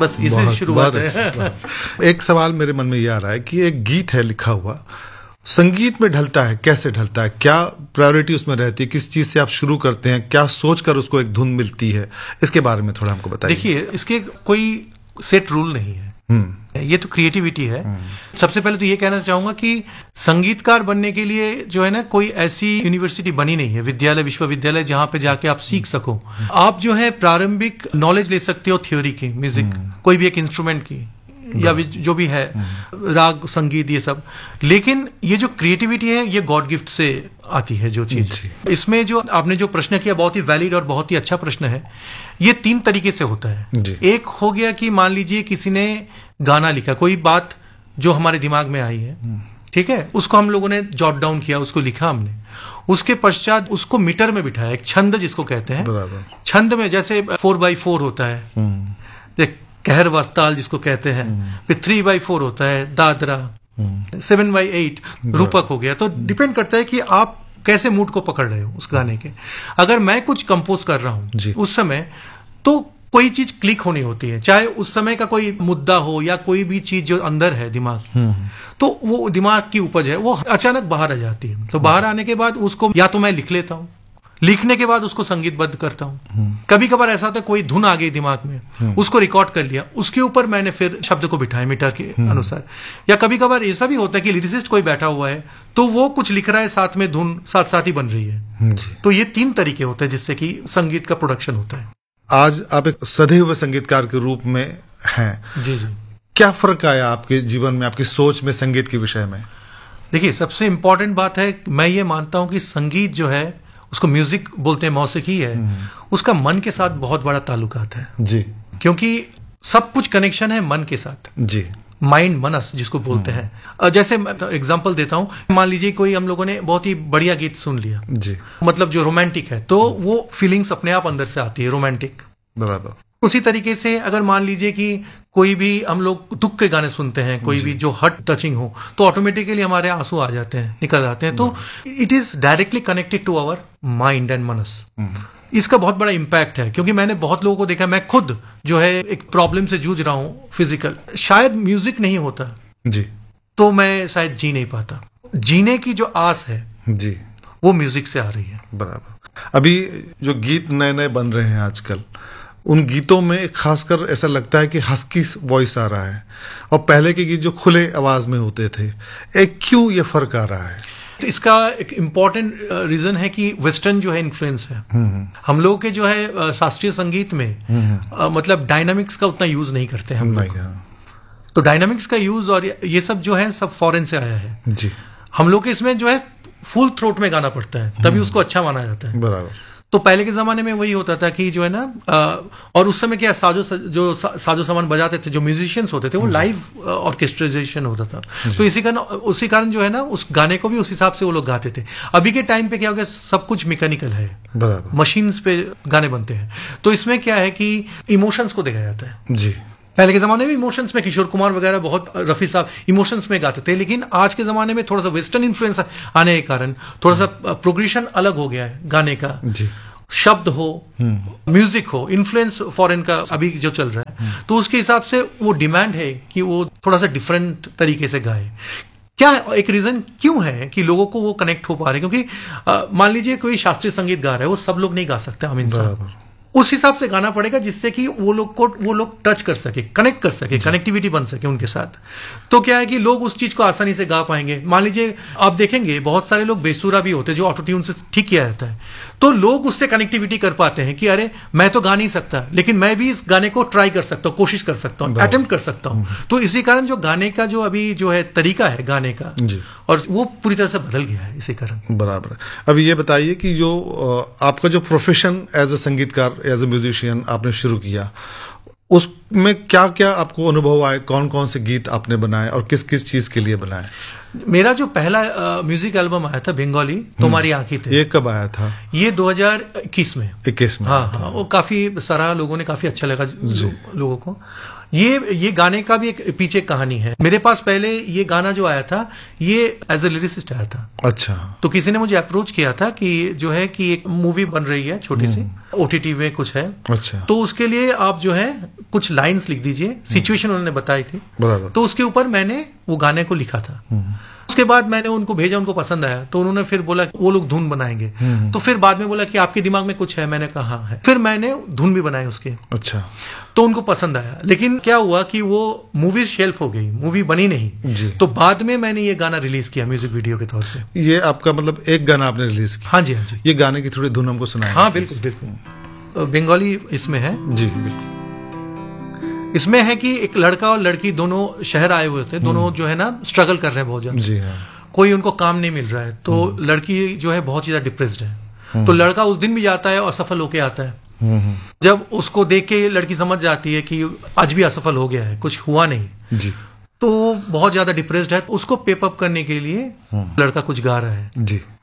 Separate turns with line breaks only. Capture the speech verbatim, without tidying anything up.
बस इससे शुरुआत है।
एक सवाल मेरे मन में ये आ रहा है कि एक गीत है लिखा हुआ, संगीत में ढलता है, कैसे ढलता है, क्या प्रायोरिटी उसमें रहती है, किस चीज से आप शुरू करते हैं, क्या सोचकर उसको एक धुन मिलती है, इसके बारे में थोड़ा हमको बताइए।
देखिए, इसके कोई सेट रूल नहीं है, ये तो क्रिएटिविटी है। सबसे पहले तो ये कहना चाहूंगा कि संगीतकार बनने के लिए जो है ना, कोई ऐसी यूनिवर्सिटी बनी नहीं है, विद्यालय विश्वविद्यालय जहां पे जाके आप सीख सको। आप जो है प्रारंभिक नॉलेज ले सकते हो थ्योरी की, म्यूजिक कोई भी एक इंस्ट्रूमेंट की या जो भी है, राग संगीत ये सब, लेकिन ये जो क्रिएटिविटी है ये गॉड गिफ्ट से आती है जो चीज। इसमें जो आपने जो प्रश्न किया बहुत ही वैलिड और बहुत ही अच्छा प्रश्न है। ये तीन तरीके से होता है। एक हो गया कि मान लीजिए किसी ने गाना लिखा, कोई बात जो हमारे दिमाग में आई है, ठीक है, उसको हम लोगों ने जॉट डाउन किया, उसको लिखा हमने, उसके पश्चात उसको मीटर में बिठाया, एक छंद जिसको कहते हैं। छंद में जैसे फोर बाई फोर होता है, कहर वस्ताल जिसको कहते हैं, फिर थ्री बाई फोर होता है दादरा, सेवन बाई एट रूपक हो गया। तो डिपेंड करता है कि आप कैसे मूड को पकड़ रहे हो उस गाने के। अगर मैं कुछ कंपोज कर रहा हूं उस समय, तो कोई चीज क्लिक होनी होती है, चाहे उस समय का कोई मुद्दा हो या कोई भी चीज जो अंदर है दिमाग, तो वो दिमाग की उपज है, वो अचानक बाहर आ जाती है। तो बाहर आने के बाद उसको या तो मैं लिख लेता हूं, लिखने के बाद उसको संगीतबद्ध करता हूं। कभी कभार ऐसा होता है कोई धुन आ गई दिमाग में, उसको रिकॉर्ड कर लिया, उसके ऊपर मैंने फिर शब्द को बिठाया मीटर के अनुसार। या कभी कभार ऐसा भी होता है कि लिरिसिस्ट कोई बैठा हुआ है तो वो कुछ लिख रहा है, साथ में धुन साथ साथ ही बन रही है। तो ये तीन तरीके होते हैं जिससे कि संगीत का प्रोडक्शन होता है।
आज आप एक सधे हुए संगीतकार के रूप में हैं।
जी जी।
क्या फर्क आया आपके जीवन में, आपकी सोच में संगीत के विषय में?
देखिए, सबसे इंपॉर्टेंट बात है, मैं ये मानता हूं कि संगीत जो है उसको म्यूजिक बोलते हैं, मौसीकी है, उसका मन के साथ बहुत बड़ा ताल्लुकात है जी, क्योंकि सब कुछ कनेक्शन है मन के साथ जी, माइंड मनस जिसको बोलते हैं। जैसे एग्जांपल देता हूं, मान लीजिए कोई हम लोगों ने बहुत ही बढ़िया गीत सुन लिया जी, मतलब जो रोमांटिक है, तो वो फीलिंग्स अपने आप अंदर से आती है, रोमांटिक। बराबर। उसी तरीके से अगर मान लीजिए कि कोई भी हम लोग दुख के गाने सुनते हैं, कोई भी जो हार्ट टचिंग हो, तो ऑटोमेटिकली हमारे आंसू आ जाते हैं, निकल आते हैं। तो it is directly connected to our mind and मनस। इसका बहुत बड़ा इम्पैक्ट है, क्योंकि मैंने बहुत लोगों को देखा, मैं खुद जो है एक प्रॉब्लम से जूझ रहा हूं फिजिकल, शायद म्यूजिक नहीं होता जी तो मैं शायद जी नहीं पाता। जीने की जो आस है जी, वो म्यूजिक से आ रही है।
बराबर। अभी जो गीत नए नए बन रहे हैं आजकल, उन गीतों में खासकर ऐसा लगता है कि हस्की वॉइस आ रहा है, और पहले के गीत जो खुले आवाज में होते थे, एक क्यों ये फर्क आ रहा है?
तो इसका एक इम्पॉर्टेंट रीजन है कि वेस्टर्न जो है इन्फ्लुएंस है। हम लोग के जो है शास्त्रीय संगीत में आ, मतलब डायनामिक्स का उतना यूज नहीं करते हैं हम लोग। तो डायनामिक्स का यूज और ये सब जो है सब फॉरेन से आया है जी। हम लोग के इसमें जो है फुल थ्रोट में गाना पड़ता है, तभी उसको अच्छा माना जाता है। बराबर। तो पहले के जमाने में वही होता था कि जो है ना, और उस समय क्या साजो जो साजो सामान बजाते थे, जो म्यूजिशियंस होते थे, वो लाइव ऑर्केस्ट्राइजेशन होता था। तो इसी कारण उसी कारण जो है ना, उस गाने को भी उस हिसाब से वो लोग गाते थे। अभी के टाइम पे क्या हो गया, सब कुछ मैकेनिकल है, मशीन्स पे गाने बनते हैं। तो इसमें क्या है कि इमोशंस को देखा जाता है जी। पहले के जमाने में इमोशंस में किशोर कुमार वगैरह, बहुत रफी साहब इमोशंस में गाते थे, लेकिन आज के जमाने में थोड़ा सा वेस्टर्न इन्फ्लुएंस आने के कारण थोड़ा सा प्रोग्रेशन अलग हो गया है गाने का जी। शब्द हो, म्यूजिक हो, इन्फ्लुएंस फॉरेन का अभी जो चल रहा है, तो उसके हिसाब से वो डिमांड है कि वो थोड़ा सा डिफरेंट तरीके से गाए। क्या एक रीजन क्यों है कि लोगों को वो कनेक्ट हो पा रहे हैं? क्योंकि मान लीजिए कोई शास्त्रीय संगीत गा रहा है, वो सब लोग नहीं गा सकते, हम इंसान उस हिसाब से गाना पड़ेगा जिससे कि वो लोग को वो लोग टच कर सके, कनेक्ट कर सके, कनेक्टिविटी बन सके उनके साथ। तो क्या है कि लोग उस चीज को आसानी से गा पाएंगे। मान लीजिए आप देखेंगे बहुत सारे लोग बेसुरा भी होते हैं, जो ऑटो ट्यून से ठीक किया जाता है, तो लोग उससे कनेक्टिविटी कर पाते हैं कि अरे मैं तो गा नहीं सकता, लेकिन मैं भी इस गाने को ट्राई कर सकता हूँ, कोशिश कर सकता हूँ, अटेम्प्ट कर सकता हूँ। तो इसी कारण जो गाने का जो अभी जो है तरीका है गाने का, और वो पूरी तरह से बदल गया है इसी कारण।
बराबर। अभी ये बताइए कि जो आपका जो प्रोफेशन एज ए संगीतकार, एज ए म्यूजिशियन आपने शुरू किया, उसमें क्या क्या आपको अनुभव आए? कौन कौन से गीत आपने बनाए और किस किस चीज के लिए बनाए?
मेरा जो पहला म्यूजिक एल्बम आया था बंगाली, तुम्हारी आंखें थे,
ये कब आया था?
ये दो हज़ार इक्कीस में।
इक्कीस में?
हाँ हाँ, वो काफी सराहा लोगों ने, काफी अच्छा लगा लोगों को। ये ये गाने का भी एक पीछे कहानी है। मेरे पास पहले ये गाना जो आया था, ये एज ए लिरिसिस्ट आया था।
अच्छा।
तो किसी ने मुझे अप्रोच किया था कि जो है कि एक मूवी बन रही है छोटी सी, ओटीटी में कुछ है,
अच्छा,
तो उसके लिए आप जो है कुछ लाइंस लिख दीजिए, सिचुएशन उन्होंने बताई थी, तो उसके ऊपर मैंने वो गाने को लिखा था। उसके बाद मैंने उनको भेजा, उनको पसंद आया, तो उन्होंने फिर बोला वो लोग धुन बनाएंगे। तो फिर बाद में बोला कि आपके दिमाग में कुछ है, मैंने कहा हाँ है। फिर मैंने धुन भी बनाई उसके।
अच्छा।
तो उनको पसंद आया, लेकिन क्या हुआ कि वो मूवी शेल्फ हो गई, मूवी बनी नहीं
जी।
तो बाद में मैंने ये गाना रिलीज किया म्यूजिक वीडियो के तौर पे।
ये आपका मतलब एक गाना आपने रिलीज किया?
हाँ जी, हाँ जी।
ये गाने की थोड़ी धुन हमको सुनाएं।
हाँ बिल्कुल बिल्कुल, बंगाली इसमें है
जी। बिल्कुल।
इसमें है कि एक लड़का और लड़की दोनों शहर आए हुए थे, दोनों जो है ना स्ट्रगल कर रहे हैं बहुत ज्यादा।
जी हाँ।
कोई उनको काम नहीं मिल रहा है, तो लड़की जो है बहुत ज्यादा डिप्रेस्ड है। तो लड़का उस दिन भी जाता है और असफल होके आता है। जब उसको देख के लड़की समझ जाती है कि आज भी असफल हो गया है, कुछ हुआ नहीं
जी,
तो बहुत ज्यादा डिप्रेस्ड है। उसको पेप अप करने के लिए लड़का कुछ गा रहा है।
जी।